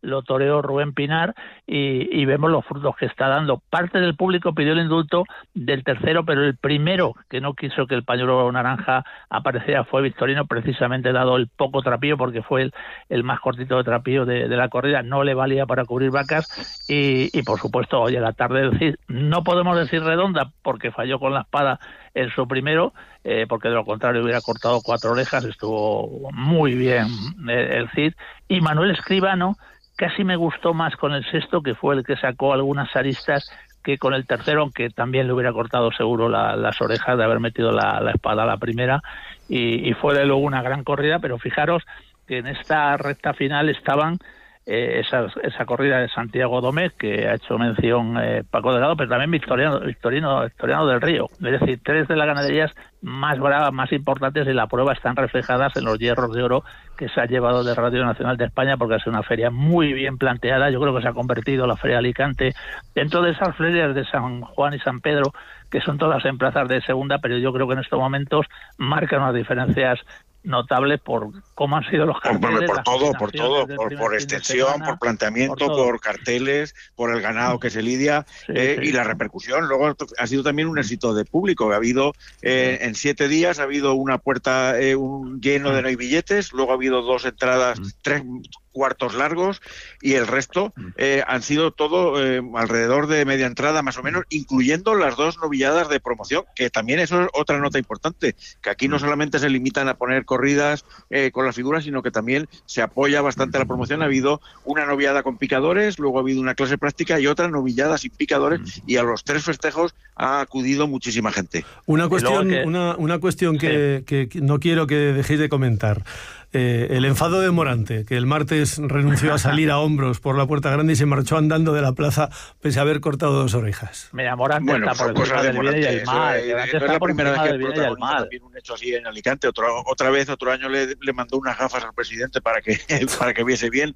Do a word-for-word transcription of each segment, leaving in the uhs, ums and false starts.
lo toreó Rubén Pinar y, y vemos los frutos que está dando. Parte del público pidió el indulto del tercero, pero el primero que no quiso que el pañuelo naranja apareciera fue Victorino, precisamente dado el poco trapío, porque fue el, el más cortito de trapío de, de la corrida, no le valía para cubrir vacas y, y por supuesto, oye, la tarde del Cid, no podemos decir redonda porque falló con la espada en su primero, eh, porque de lo contrario hubiera cortado cuatro orejas, estuvo muy bien eh, el Cid, y Manuel Escribano casi me gustó más con el sexto, que fue el que sacó algunas aristas, que con el tercero, aunque también le hubiera cortado seguro la, las orejas de haber metido la, la espada a la primera, y, y fue de luego una gran corrida, pero fijaros que en esta recta final estaban eh, esa, esa corrida de Santiago Domecq, que ha hecho mención eh, Paco Delgado, pero también Victoriano, Victorino, Victoriano del Río, es decir, tres de las ganaderías más bravas, más importantes de la prueba están reflejadas en los hierros de oro que se ha llevado de Radio Nacional de España, porque ha sido una feria muy bien planteada. Yo creo que se ha convertido la Feria de Alicante dentro de esas ferias de San Juan y San Pedro, que son todas en plazas de segunda, pero yo creo que en estos momentos marcan unas diferencias notables por cómo han sido los carteles. Por, por todo, por todo, por, por extensión, semana, por planteamiento, por, por carteles, por el ganado que se lidia sí, eh, sí. y la repercusión. Luego ha sido también un éxito de público. Ha habido, eh, en siete días, ha habido una puerta eh, un lleno de no hay billetes, luego ha habido dos entradas, tres cuartos largos y el resto eh, han sido todo eh, alrededor de media entrada más o menos, incluyendo las dos novilladas de promoción, que también eso es otra nota importante, que aquí no solamente se limitan a poner corridas eh, con las figuras, sino que también se apoya bastante la promoción. Ha habido una novillada con picadores, luego ha habido una clase práctica y otra novillada sin picadores, y a los tres festejos ha acudido muchísima gente. Una cuestión, que... una, una cuestión que, sí. que no quiero que dejéis de comentar. Eh, el enfado de Morante, que el martes renunció a salir a hombros por la puerta grande y se marchó andando de la plaza pese a haber cortado dos orejas. Mira, Morante bueno, está por encima del bien y el mal. No es la primera vez que protagoniza también un hecho así en Alicante. Otro, otra vez, otro año le, le mandó unas gafas al presidente para que, para que viese bien.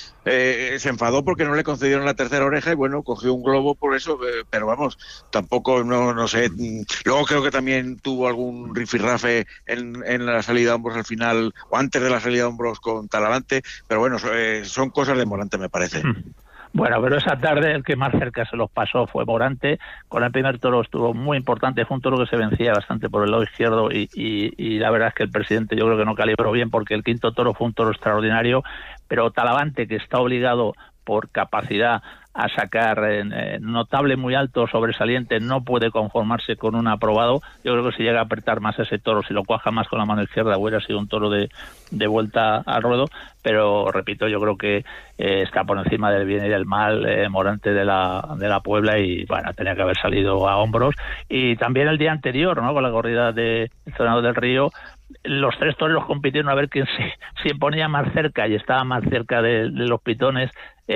Eh, se enfadó porque no le concedieron la tercera oreja y bueno, cogió un globo por eso, eh, pero vamos, tampoco, no, no sé. Luego creo que también tuvo algún rifirrafe en, en la salida a hombros al final, o antes de la salida a hombros con Talavante, pero bueno, eh, son cosas de Morante, me parece. Bueno, pero esa tarde el que más cerca se los pasó fue Morante. Con el primer toro estuvo muy importante, fue un toro que se vencía bastante por el lado izquierdo y, y, y la verdad es que el presidente yo creo que no calibró bien, porque el quinto toro fue un toro extraordinario, pero Talavante, que está obligado por capacidad a sacar eh, notable muy alto, sobresaliente, no puede conformarse con un aprobado. Yo creo que si llega a apretar más ese toro, si lo cuaja más con la mano izquierda, hubiera sido un toro de, de vuelta al ruedo, pero repito, yo creo que eh, está por encima del bien y del mal eh, Morante de la, de la Puebla, y bueno, tenía que haber salido a hombros. Y también el día anterior, ¿no?, con la corrida de Tornado del Río, los tres toreros compitieron a ver quién se, se ponía más cerca, y estaba más cerca de, de los pitones,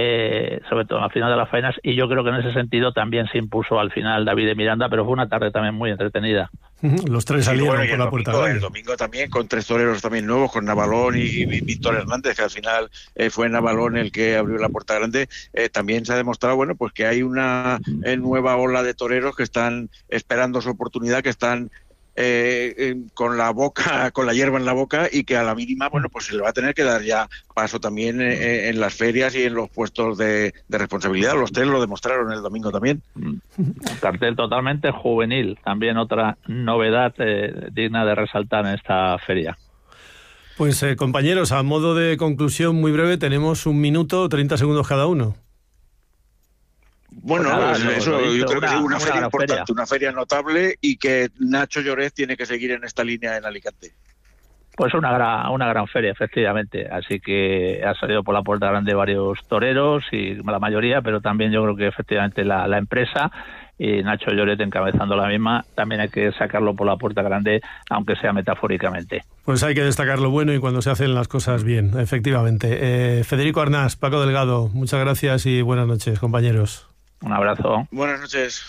eh, sobre todo al final de las faenas, y yo creo que en ese sentido también se impuso al final David de Miranda, pero fue una tarde también muy entretenida. Los tres salieron sí, bueno, por la puerta grande. El domingo también con tres toreros también nuevos, con Navalón y, y Víctor Hernández, que al final eh, fue Navalón el que abrió la puerta grande. Eh, también se ha demostrado, bueno, pues que hay una eh, nueva ola de toreros que están esperando su oportunidad, que están Eh, eh, con la boca, con la hierba en la boca, y que a la mínima, bueno, pues se le va a tener que dar ya paso también eh, en las ferias y en los puestos de, de responsabilidad. Los tres lo demostraron el domingo también. Un cartel totalmente juvenil, también otra novedad eh, digna de resaltar en esta feria. Pues eh, compañeros, a modo de conclusión muy breve, tenemos un minuto, treinta segundos cada uno. Bueno, nada, eso, eso yo creo que es una, una feria importante, feria. una feria notable, y que Nacho Lloret tiene que seguir en esta línea en Alicante. Pues una gran, una gran feria, efectivamente. Así que ha salido por la puerta grande varios toreros, y la mayoría, pero también yo creo que efectivamente la, la empresa y Nacho Lloret encabezando la misma, también hay que sacarlo por la puerta grande, aunque sea metafóricamente. Pues hay que destacar lo bueno y cuando se hacen las cosas bien, efectivamente. Eh, Federico Arnás, Paco Delgado, muchas gracias y buenas noches, compañeros. Un abrazo. Buenas noches.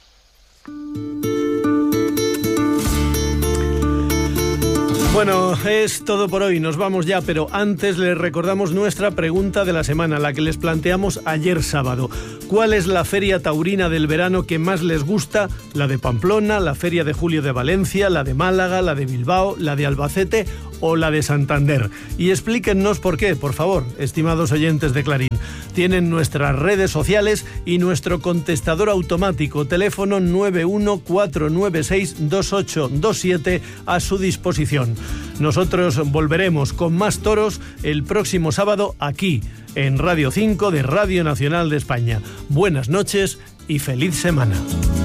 Bueno, es todo por hoy, nos vamos ya, pero antes les recordamos nuestra pregunta de la semana, la que les planteamos ayer sábado. ¿Cuál es la feria taurina del verano que más les gusta? ¿La de Pamplona, la feria de julio de Valencia, la de Málaga, la de Bilbao, la de Albacete o la de Santander? Y explíquennos por qué, por favor, estimados oyentes de Clarín. Tienen nuestras redes sociales y nuestro contestador automático, teléfono nueve uno cuatro nueve seis dos ocho dos siete a su disposición. Nosotros volveremos con más toros el próximo sábado aquí, en Radio cinco de Radio Nacional de España. Buenas noches y feliz semana.